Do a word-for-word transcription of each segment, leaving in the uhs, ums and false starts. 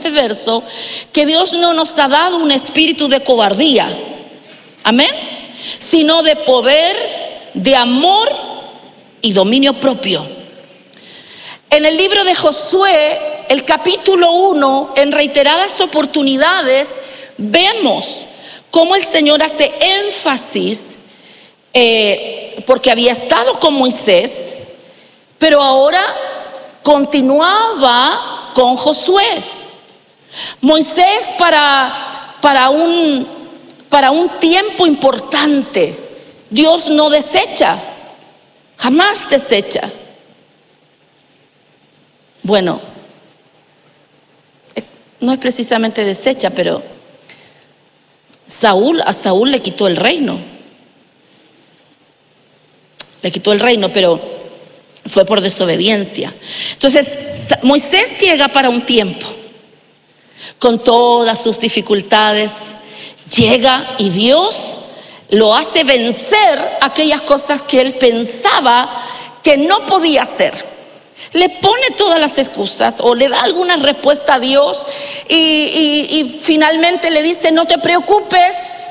ese verso que Dios no nos ha dado un espíritu de cobardía, amén, sino de poder, de amor y dominio propio. En el libro de Josué, el capítulo uno, en reiteradas oportunidades, vemos cómo el Señor hace énfasis, eh, porque había estado con Moisés, pero ahora continuaba con Josué. Moisés para, para, un, para un tiempo importante, Dios no desecha, jamás desecha. Bueno, no es precisamente desecha, pero Saúl, a Saúl le quitó el reino. Le quitó el reino, pero fue por desobediencia. Entonces, Moisés llega para un tiempo, con todas sus dificultades, llega y Dios lo hace vencer aquellas cosas que él pensaba que no podía hacer. Le pone todas las excusas o le da alguna respuesta a Dios y, y, y finalmente le dice: no te preocupes,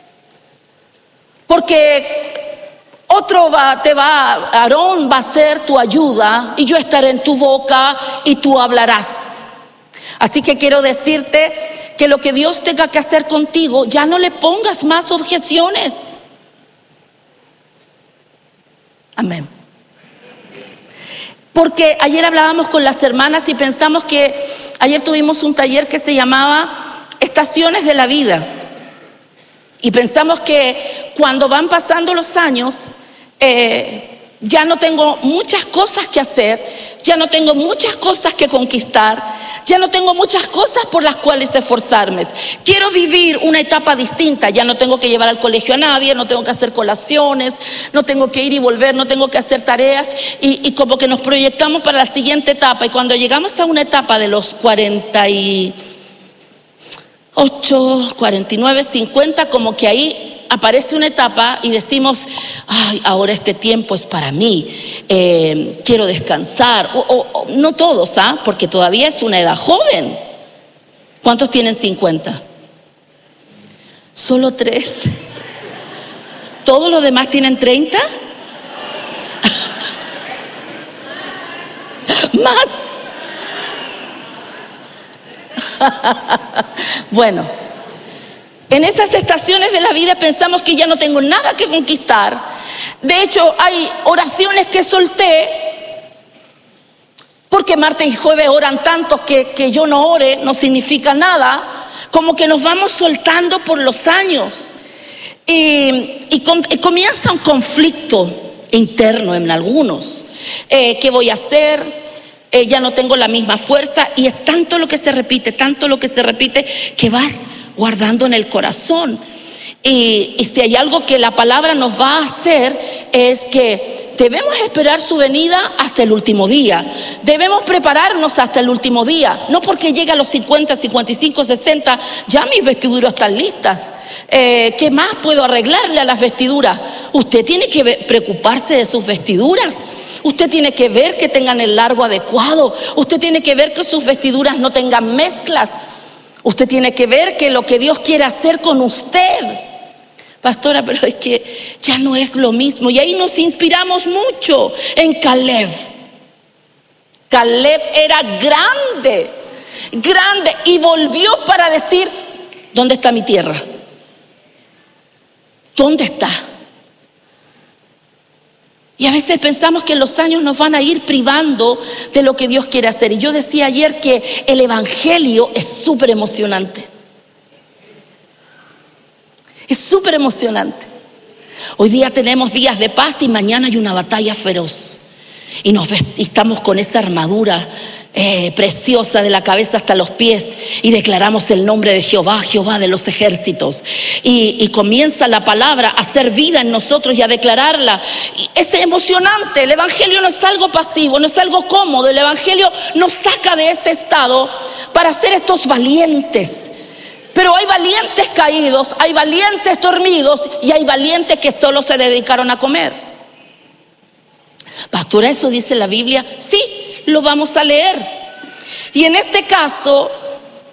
porque otro va, te va, Aarón va a ser tu ayuda y yo estaré en tu boca y tú hablarás. Así que quiero decirte que lo que Dios tenga que hacer contigo, ya no le pongas más objeciones. Amén. Porque ayer hablábamos con las hermanas y pensamos que ayer tuvimos un taller que se llamaba Estaciones de la Vida. Y pensamos que cuando van pasando los años, eh, ya no tengo muchas cosas que hacer, ya no tengo muchas cosas que conquistar, ya no tengo muchas cosas por las cuales esforzarme. Quiero vivir una etapa distinta, ya no tengo que llevar al colegio a nadie, no tengo que hacer colaciones, no tengo que ir y volver, no tengo que hacer tareas y, y como que nos proyectamos para la siguiente etapa. Y cuando llegamos a una etapa de los cuarenta y ocho, cuarenta y nueve, cincuenta, como que ahí aparece una etapa y decimos: ay, ahora este tiempo es para mí, eh, quiero descansar. O, o, o, no todos, ¿ah? Porque todavía es una edad joven. ¿Cuántos tienen cincuenta? Solo tres. ¿Todos los demás tienen treinta? Más. Bueno, en esas estaciones de la vida pensamos que ya no tengo nada que conquistar. De hecho, hay oraciones que solté porque martes y jueves oran tantos que, que yo no ore no significa nada. Como que nos vamos soltando por los años y, y, com, y comienza un conflicto interno en algunos. Eh, ¿Qué voy a hacer? Eh, ya no tengo la misma fuerza y es tanto lo que se repite, tanto lo que se repite que vas guardando en el corazón. Y, y si hay algo que la palabra nos va a hacer es que debemos esperar su venida hasta el último día. Debemos prepararnos hasta el último día. No porque llegue a los cincuenta, cincuenta y cinco, sesenta, ya mis vestiduras están listas. Eh, ¿Qué más puedo arreglarle a las vestiduras? Usted tiene que ver, preocuparse de sus vestiduras. Usted tiene que ver que tengan el largo adecuado. Usted tiene que ver que sus vestiduras no tengan mezclas. Usted tiene que ver que lo que Dios quiere hacer con usted. Pastora, pero es que ya no es lo mismo. Y ahí nos inspiramos mucho en Caleb. Caleb era grande, grande y volvió para decir: ¿dónde está mi tierra? ¿Dónde está? Y a veces pensamos que los años nos van a ir privando de lo que Dios quiere hacer. Y yo decía ayer que el evangelio es súper emocionante. Es súper emocionante. Hoy día tenemos días de paz y mañana hay una batalla feroz. Y nos estamos con esa armadura eh, preciosa de la cabeza hasta los pies y declaramos el nombre de Jehová, Jehová de los ejércitos. Y, y comienza la palabra a hacer vida en nosotros y a declararla. Y es emocionante. El evangelio no es algo pasivo, no es algo cómodo. El evangelio nos saca de ese estado para ser estos valientes. Pero hay valientes caídos, hay valientes dormidos y hay valientes que solo se dedicaron a comer. Pastora, ¿eso dice la Biblia? Sí, lo vamos a leer. Y en este caso,